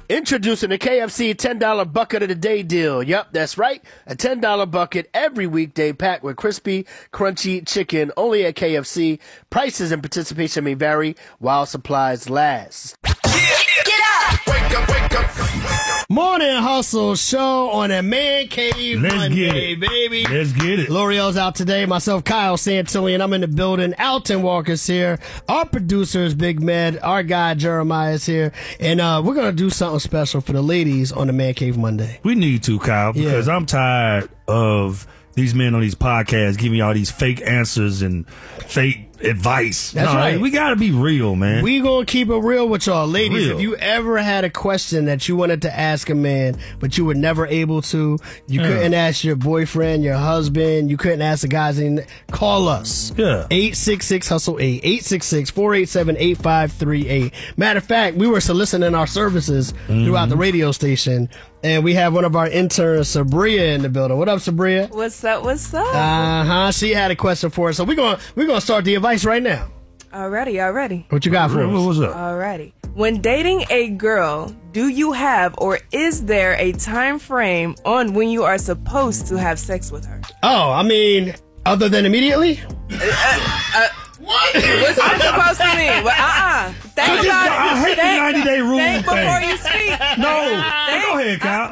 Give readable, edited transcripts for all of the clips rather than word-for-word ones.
Introducing the KFC $10 bucket of the day deal. Yep, that's right. A $10 bucket every weekday packed with crispy, crunchy chicken only at KFC. Prices and participation may vary while supplies last. Get up! Wake up, wake up. Morning Hustle Show on a Man Cave Monday, baby. Let's get it. L'Oreal's out today. Myself, Kyle Santillian. I'm in the building. Alton Walker's here. Our producer is Big Med. Our guy Jeremiah is here. And we're going to do something special for the ladies on the Man Cave Monday. We need to, Kyle, because I'm tired of these men on these podcasts giving y'all these fake answers and fake advice. That's right. We got to be real, man. We gonna keep it real with y'all. Ladies, Real. if you ever had a question that you wanted to ask a man, but you were never able to, you couldn't ask your boyfriend, your husband, you couldn't ask the guys, call us. Yeah. 866-HUSTLE-8, 866-487-8538. Matter of fact, we were soliciting our services throughout the radio station, and we have one of our interns, Sabria, in the building. What up, Sabria? What's up? What's up? She had a question for us, so we're gonna start the advice right now. Already. What you got for us? What's up? Alrighty. When dating a girl, do you have or is there a time frame on when you are supposed to have sex with her? Oh, I mean, other than immediately? What? What's that supposed to mean? Well, think about it. I hate the 90-day rule Think thing. before you speak. No. Go ahead, Kyle.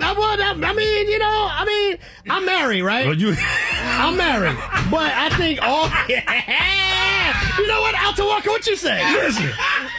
I'm married, right? Well, I'm married. But I think all... You know what, Alton Walker, what you say? Listen,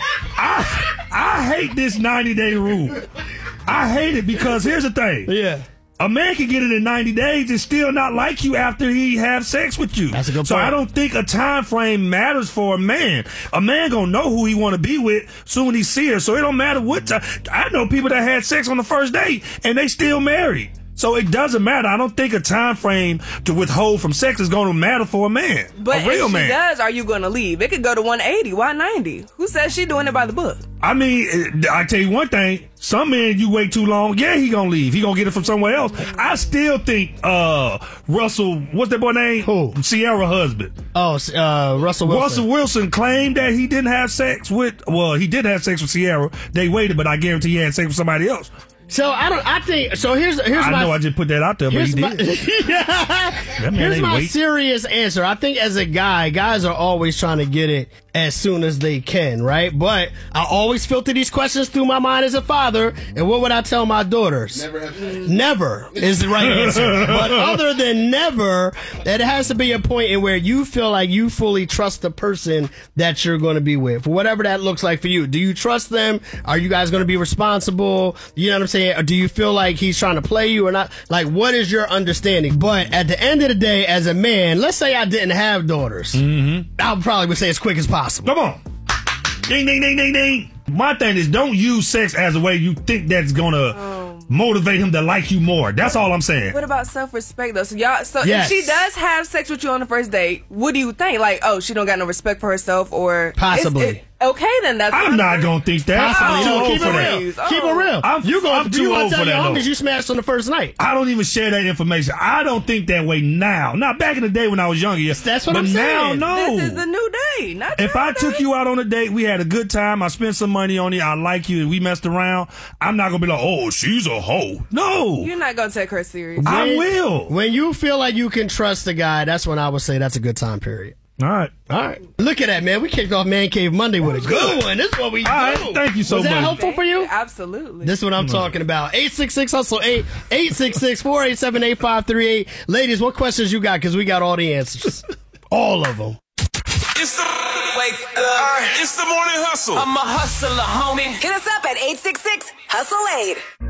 I hate this 90-day rule. I hate it because here's the thing. Yeah. A man can get it in 90 days and still not like you after he have sex with you. That's a good So point. I don't think a time frame matters for a man. A man gonna know who he want to be with soon he see her. So it don't matter what time. I know people that had sex on the first date and they still married. So it doesn't matter. I don't think a time frame to withhold from sex is going to matter for a man. But a real if she man. does, are you going to leave? It could go to 180. Why 90? Who says she doing it by the book? I mean, I tell you one thing. Some men, you wait too long, yeah, he gonna leave. He gonna get it from somewhere else. I still think Russell, what's that boy name? Who? Sierra husband. Oh, Russell Wilson. Russell Wilson claimed that he didn't have sex with, he did have sex with Sierra. They waited, but I guarantee he had sex with somebody else. So here's I my... know I just put that out there, but he did. Here's my serious answer. I think as a guy, guys are always trying to get it as soon as they can, right? But I always filter these questions through my mind as a father, and what would I tell my daughters? Never is the right answer. But other than never, it has to be a point in where you feel like you fully trust the person that you're going to be with, whatever that looks like for you. Do you trust them? Are you guys going to be responsible? You know what I'm saying? Or do you feel like he's trying to play you or not? Like, what is your understanding? But at the end of the day, as a man, let's say I didn't have daughters. I probably would say as quick as possible. Come on. Ding, ding, ding, ding, ding. My thing is, don't use sex as a way you think that's gonna motivate him to like you more. That's all I'm saying. What about self-respect though? So Yes. if she does have sex with you on the first date, what do you think? Like, oh, she don't got no respect for herself, or Possibly. Okay, then that's. I'm not gonna think that. Possibly. I'm too No, old keep for it that. real. Keep it real. I'm too old for that, Your though. homies you smashed on the first night. I don't even share that information. I don't think that way now. Not back in the day when I was younger. Yes. That's what but I'm saying. Now, no. This is the new day. Not If I took you out on a date, we had a good time, I spent some money on you, I like you, and we messed around, I'm not gonna be like, oh, she's a hoe. No. You're not gonna take her serious. I will. When you feel like you can trust the guy, that's when I would say that's a good time period. All right. Look at that, man. We kicked off Man Cave Monday with a good one. This is what we do. All right. Thank you so Was that much. helpful for you? Absolutely. This is what I'm talking about. 866-HUSTLE-8, 866-487-8538. Ladies, what questions you got? Because we got all the answers. All of them. It's the It's the morning hustle. I'm a hustler, homie. Hit us up at 866-HUSTLE-8.